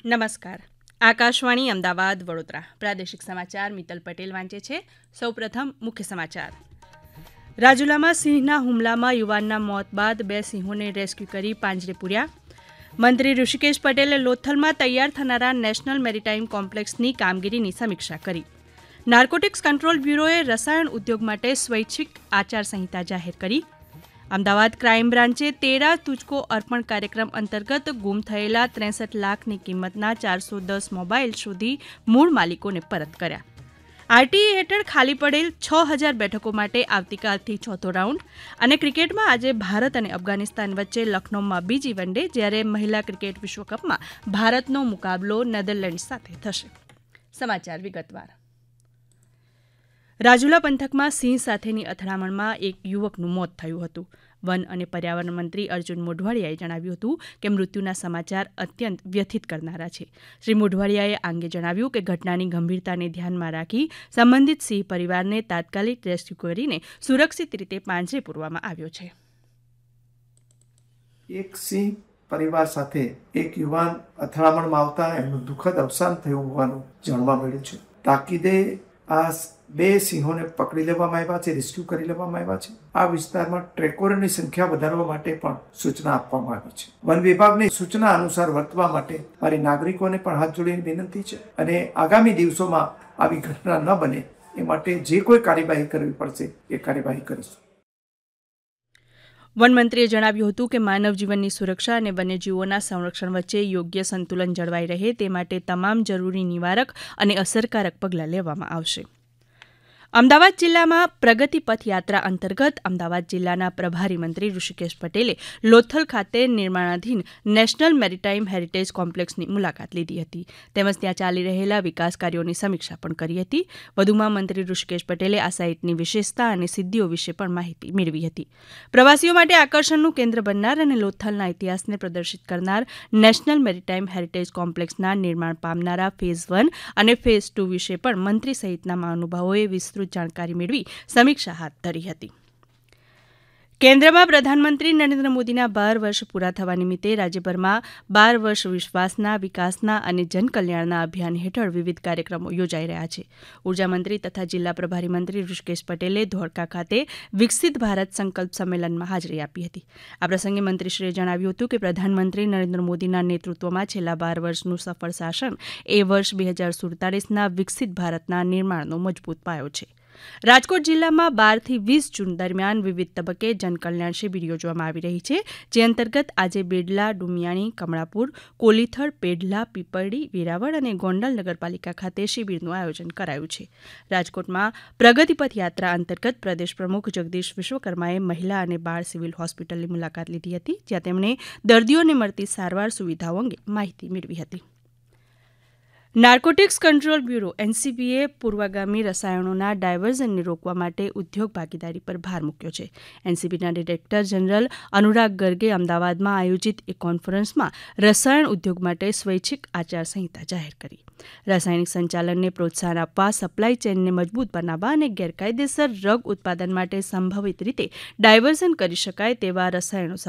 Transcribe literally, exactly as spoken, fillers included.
નમસ્કાર. આકાશવાણી અમદાવાદ વડોદરા પ્રાદેશિક સમાચાર મિત્તલ પટેલ વાંચે છે. સૌપ્રથમ મુખ્ય સમાચાર. રાજુલામાં સિંહના હુમલામાં યુવાનના મોત બાદ બે સિંહોને રેસ્ક્યુ કરી પાંજરે પૂર્યા. મંત્રી ઋષિકેશ પટેલે લોથલમાં તૈયાર થનારા નેશનલ મેરીટાઈમ કોમ્પ્લેક્સની કામગીરીની સમીક્ષા કરી. નાર્કોટિક્સ કંટ્રોલ બ્યુરોએ રસાયણ ઉદ્યોગ માટે સ્વૈચ્છિક આચારસંહિતા જાહેર કરી. અમદાવાદ ક્રાઇમ બ્રાન્ચે તેરા તુજકો અર્પણ કાર્યક્રમ અંતર્ગત ગુમ થયેલા ત્રેસઠ લાખની કિંમતના ચારસો દસ મોબાઈલ શોધી મૂળ માલિકોને પરત કર્યા. આરટીઈ હેઠળ ખાલી પડેલ છ હજાર બેઠકો માટે આવતીકાલથી ચોથો રાઉન્ડ. અને ક્રિકેટમાં આજે ભારત અને અફઘાનિસ્તાન વચ્ચે લખનૌમાં બીજી વન ડે, જ્યારે મહિલા ક્રિકેટ વિશ્વકપમાં ભારતનો મુકાબલો નેધરલેન્ડ સાથે થશે. સમાચાર વિગતવાર. રાજુલા પંથકમાં સિંહ સાથેની અથડામણમાં એક યુવકનું મોત થયું હતું. વન અને પર્યાવરણ મંત્રી અર્જુન મોઢવાડિયાએ જણાવ્યું હતું કે મૃત્યુના સમાચાર અત્યંત વ્યથિત કરનારા છે. શ્રી મોઢવાડિયાએ આ અંગે જણાવ્યું કે ઘટનાની ગંભીરતાને ધ્યાનમાં રાખી સંબંધિત સિંહ પરિવારને તાત્કાલિક રેસ્ક્યુ કરીને સુરક્ષિત રીતે પાંજરે પૂરવામાં આવ્યો છે. એક સિંહ પરિવાર સાથે એક યુવાન અથડામણમાં આવતા એમનું દુઃખદ અવસાન થયું હોવાનું જાણવા મળ્યું છે. તાકીદે આ બે સિંહોને પકડી લેવામાં આવ્યા છે, રેસ્ક્યુ કરી લેવામાં આવ્યા છે. આ વિસ્તારમાં ટ્રેકોરની સંખ્યા વધારવા માટે પણ સૂચના આપવામાં આવી છે. વન વિભાગની સૂચના અનુસાર વર્તવા માટે મારી નાગરિકોને પણ હાથ જોડીને વિનંતી છે અને આગામી દિવસોમાં આવી ઘટના ન બને એ માટે જે કોઈ કાર્યવાહી કરવી પડશે એ કાર્યવાહી કરીશું. વનમંત્રીએ જણાવ્યું હતું કે માનવ જીવનની સુરક્ષા અને વન્યજીવોના સંરક્ષણ વચ્ચે યોગ્ય સંતુલન જળવાઈ રહે તે માટે તમામ જરૂરી નિવારક અને અસરકારક પગલાં લેવામાં આવશે. અમદાવાદ જિલ્લામાં પ્રગતિ પથ યાત્રા અંતર્ગત અમદાવાદ જિલ્લાના પ્રભારી મંત્રી ઋષિકેશ પટેલે લોથલ ખાતે નિર્માણાધીન નેશનલ મેરીટાઈમ હેરિટેજ કોમ્પ્લેક્સની મુલાકાત લીધી હતી. તેમજ ત્યાં ચાલી રહેલા વિકાસ કાર્યોની સમીક્ષા પણ કરી હતી. વધુમાં મંત્રી ઋષિકેશ પટેલે આ સાઇટની વિશેષતા અને સિદ્ધિઓ વિશે પણ માહિતી મેળવી હતી. પ્રવાસીઓ માટે આકર્ષણનું કેન્દ્ર બનનાર અને લોથલના ઇતિહાસને પ્રદર્શિત કરનાર નેશનલ મેરીટાઈમ હેરિટેજ કોમ્પ્લેક્સના નિર્માણ પામનારા ફેઝ વન અને ફેઝ ટુ વિશે પણ મંત્રી સહિતના મહાનુભાવોએ વિસ્તૃત જાણકારી મેળવી સમીક્ષા હાથ ધરી હતી. કેન્દ્રમાં પ્રધાનમંત્રી નરેન્દ્ર મોદીના બાર વર્ષ પૂરા થવા નિમિત્તે રાજ્યભરમાં બાર વર્ષ વિશ્વાસના, વિકાસના અને જનકલ્યાણના અભિયાન હેઠળ વિવિધ કાર્યક્રમો યોજાઈ રહ્યા છે. ઉર્જામંત્રી તથા જિલ્લા પ્રભારી મંત્રી ઋષિકેશ પટેલે ધોળકા ખાતે વિકસિત ભારત સંકલ્પ સંમેલનમાં હાજરી આપી હતી. આ પ્રસંગે મંત્રીશ્રીએ જણાવ્યું હતું કે પ્રધાનમંત્રી નરેન્દ્ર મોદીના નેતૃત્વમાં છેલ્લા બાર વર્ષનું સફળ શાસન એ વર્ષ બે હજાર સુડતાલીસના વિકસિત ભારતના નિર્માણનો મજબૂત પાયો છે. રાજકોટ જિલ્લામાં બારથી વીસ જૂન દરમિયાન વિવિધ તબક્કે જનકલ્યાણ શિબિર યોજવામાં આવી રહી છે. જે અંતર્ગત આજે બેડલા, ડુમિયાણી, કમળાપુર, કોલીથડ, પેઢલા, પીપળી, વેરાવળ અને ગોંડલ નગરપાલિકા ખાતે શિબિરનું આયોજન કરાયું છે. રાજકોટમાં પ્રગતિપથ યાત્રા અંતર્ગત પ્રદેશ પ્રમુખ જગદીશ વિશ્વકર્માએ મહિલા અને બાળ સિવિલ હોસ્પિટલની મુલાકાત લીધી હતી, જ્યાં તેમણે દર્દીઓને મળતી સારવાર સુવિધાઓ અંગે માહિતી મેળવી હતી. નાર્કોટિક્સ કંટ્રોલ બ્યુરો એનસીબીએ પૂર્વગામી રસાયણોના ડાયવર્ઝનને રોકવા માટે ઉદ્યોગ ભાગીદારી પર ભાર મૂક્યો છે. એનસીબીના ડિરેક્ટર જનરલ અનુરાગ ગર્ગે અમદાવાદમાં આયોજિત એક કોન્ફરન્સમાં રસાયણ ઉદ્યોગ માટે સ્વૈચ્છિક આચારસંહિતા જાહેર કરી. રાસાયણિક સંચાલનને પ્રોત્સાહન આપવા, સપ્લાય ચેઇનને મજબૂત બનાવવા અને ગેરકાયદેસર ડ્રગ ઉત્પાદન માટે સંભવિત રીતે ડાયવર્ઝન કરી શકાય તેવા રસાયણો